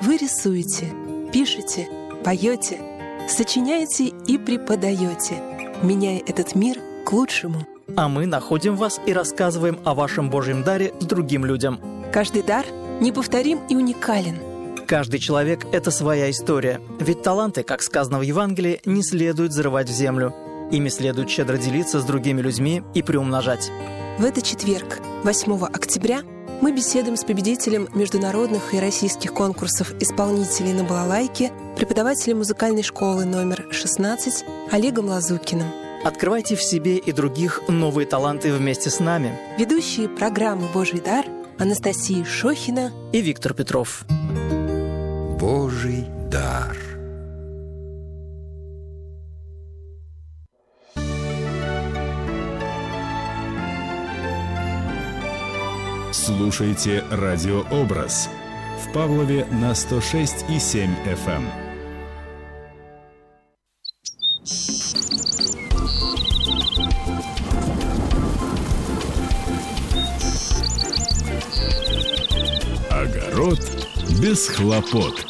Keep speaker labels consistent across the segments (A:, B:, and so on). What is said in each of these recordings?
A: Вы рисуете, пишете, поете, сочиняете и преподаете, меняя этот мир к лучшему.
B: А мы находим вас и рассказываем о вашем Божьем даре с другим людям.
A: Каждый дар неповторим и уникален.
B: Каждый человек – это своя история. Ведь таланты, как сказано в Евангелии, не следует зарывать в землю. Ими следует щедро делиться с другими людьми и приумножать.
A: В этот четверг, 8 октября, мы беседуем с победителем международных и российских конкурсов исполнителей на балалайке, преподавателем музыкальной школы номер 16 Олегом Лазукиным.
B: Открывайте в себе и других новые таланты вместе с нами.
A: Ведущие программы «Божий дар» Анастасия Шохина
B: и Виктор Петров.
C: Божий дар.
D: Слушайте «Радиообраз» в Павлове на 106,7 FM. Огород без хлопот.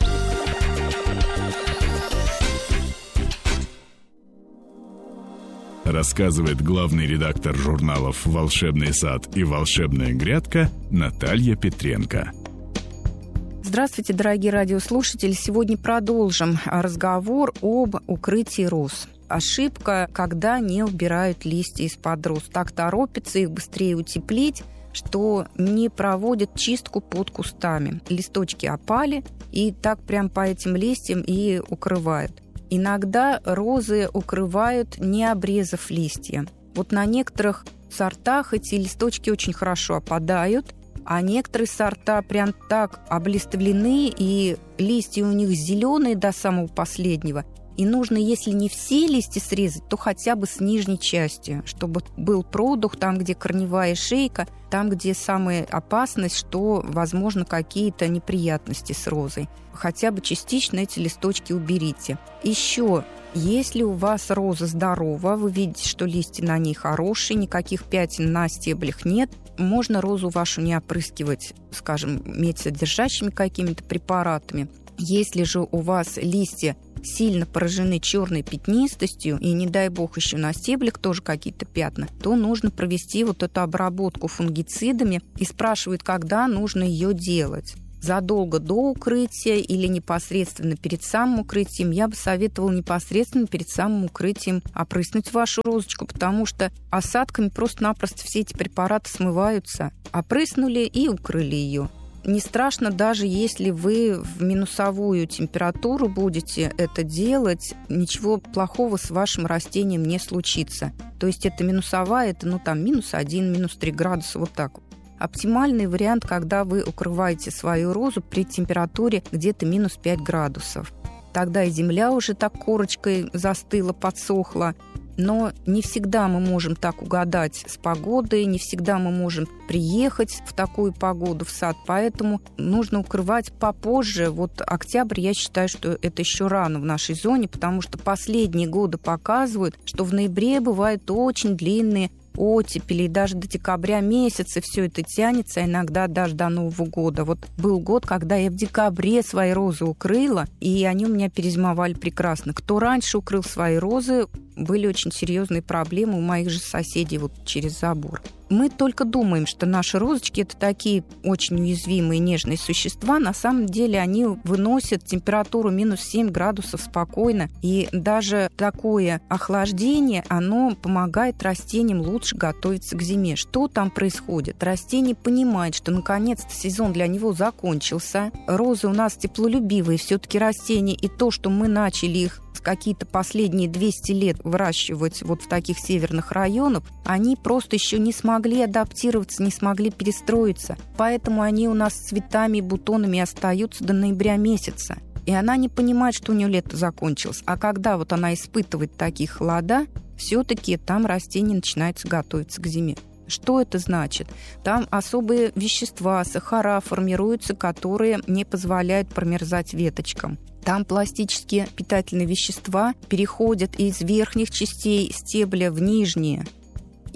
D: Рассказывает главный редактор журналов «Волшебный сад» и «Волшебная грядка» Наталья Петренко.
E: Здравствуйте, дорогие радиослушатели. Сегодня продолжим разговор об укрытии роз. Ошибка, когда не убирают листья из-под роз. Так торопятся их быстрее утеплить, что не проводят чистку под кустами. Листочки опали, и так прям по этим листьям и укрывают. Иногда розы укрывают, не обрезав листья. Вот на некоторых сортах эти листочки очень хорошо опадают, а некоторые сорта прям так облиствлены, и листья у них зеленые до самого последнего. И нужно, если не все листья срезать, то хотя бы с нижней части, чтобы был продух там, где корневая шейка, там, где самая опасность, что, возможно, какие-то неприятности с розой. Хотя бы частично эти листочки уберите. Еще, если у вас роза здорова, вы видите, что листья на ней хорошие, никаких пятен на стеблях нет, можно розу вашу не опрыскивать, скажем, медсодержащими какими-то препаратами. Если же у вас листья сильно поражены черной пятнистостью, и, не дай бог, еще на стеблях тоже какие-то пятна, то нужно провести вот эту обработку фунгицидами, и спрашивают, когда нужно ее делать. Задолго до укрытия или непосредственно перед самым укрытием. Я бы советовала непосредственно перед самым укрытием опрыснуть вашу розочку, потому что осадками просто-напросто все эти препараты смываются. Опрыснули и укрыли ее. Не страшно, даже если вы в минусовую температуру будете это делать, ничего плохого с вашим растением не случится. То есть это минусовая, это -1, -3 градуса, вот так вот. Оптимальный вариант, когда вы укрываете свою розу при температуре где-то -5 градусов. Тогда и земля уже так корочкой застыла, подсохла. Но не всегда мы можем так угадать с погодой, не всегда мы можем приехать в такую погоду в сад, поэтому нужно укрывать попозже. Вот октябрь, я считаю, что это еще рано в нашей зоне, потому что последние годы показывают, что в ноябре бывают очень длинные оттепели, и даже до декабря месяца все это тянется, иногда даже до Нового года. Вот был год, когда я в декабре свои розы укрыла, и они у меня перезимовали прекрасно. Кто раньше укрыл свои розы, были очень серьезные проблемы у моих же соседей вот через забор. Мы только думаем, что наши розочки – это такие очень уязвимые, нежные существа. На самом деле они выносят температуру -7 градусов спокойно. И даже такое охлаждение, оно помогает растениям лучше готовиться к зиме. Что там происходит? Растение понимает, что наконец-то сезон для него закончился. Розы у нас теплолюбивые все-таки растения. И то, что мы начали их какие-то последние 200 лет выращивать вот в таких северных районах, они просто еще не смогли адаптироваться, не смогли перестроиться. Поэтому они у нас с цветами и бутонами остаются до ноября месяца. И она не понимает, что у нее лето закончилось. А когда вот она испытывает такие холода, все-таки там растение начинает готовиться к зиме. Что это значит? Там особые вещества, сахара формируются, которые не позволяют промерзать веточкам. Там пластические питательные вещества переходят из верхних частей стебля в нижние.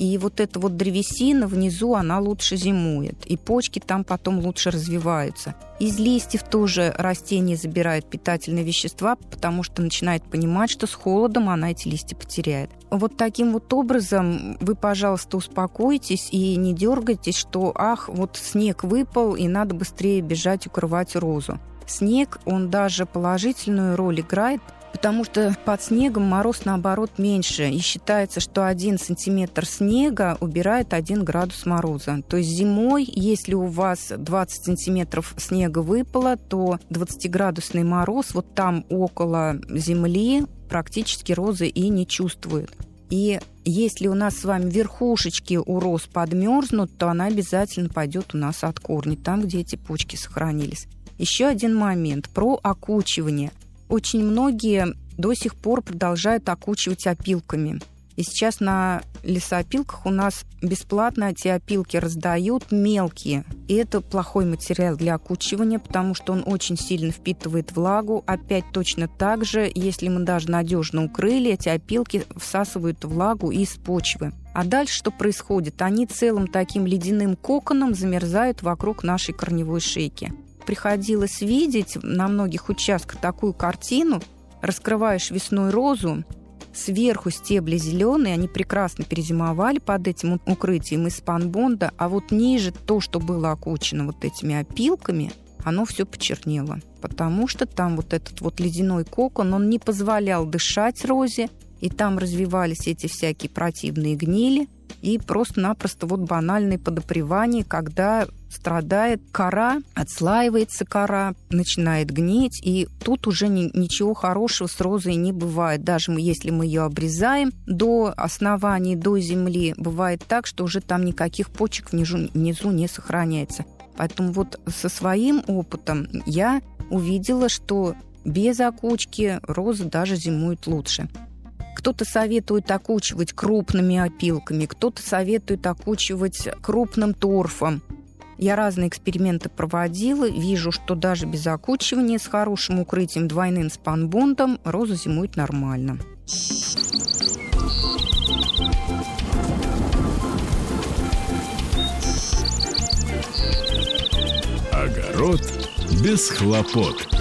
E: и вот эта вот древесина внизу, она лучше зимует, и почки там потом лучше развиваются. Из листьев тоже растение забирает питательные вещества, потому что начинает понимать, что с холодом она эти листья потеряет. Вот таким вот образом вы, пожалуйста, успокойтесь и не дергайтесь, что вот снег выпал, и надо быстрее бежать укрывать розу. Снег, он даже положительную роль играет, потому что под снегом мороз, наоборот, меньше. И считается, что 1 сантиметр снега убирает 1 градус мороза. То есть зимой, если у вас 20 сантиметров снега выпало, то 20-градусный мороз вот там около земли практически розы и не чувствуют. И если у нас с вами верхушечки у роз подмерзнут, то она обязательно пойдет у нас от корня, там, где эти почки сохранились. Еще один момент про окучивание. Очень многие до сих пор продолжают окучивать опилками. И сейчас на лесоопилках у нас бесплатно эти опилки раздают мелкие. И это плохой материал для окучивания, потому что он очень сильно впитывает влагу. Опять точно так же, если мы даже надежно укрыли, эти опилки всасывают влагу из почвы. А дальше что происходит? Они целым таким ледяным коконом замерзают вокруг нашей корневой шейки. Приходилось видеть на многих участках такую картину. Раскрываешь весной розу, сверху стебли зеленые, они прекрасно перезимовали под этим укрытием из спанбонда, а вот ниже то, что было окучено вот этими опилками, оно все почернело, потому что там вот этот вот ледяной кокон, он не позволял дышать розе, и там развивались эти всякие противные гнили, и просто-напросто вот банальное подопревание, когда страдает кора, отслаивается кора, начинает гнить, и тут уже ничего хорошего с розой не бывает. Даже если мы ее обрезаем до основания, до земли, бывает так, что уже там никаких почек внизу не сохраняется. Поэтому вот со своим опытом я увидела, что без окучки розы даже зимуют лучше. Кто-то советует окучивать крупными опилками, кто-то советует окучивать крупным торфом. Я разные эксперименты проводила, вижу, что даже без окучивания с хорошим укрытием двойным спанбондом роза зимует нормально.
D: Огород без хлопот.